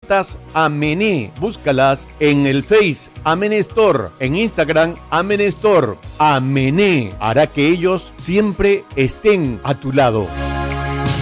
Cartas Amené. Búscalas en el Face Amené Store, en Instagram Amené Store. Amené hará que ellos siempre estén a tu lado.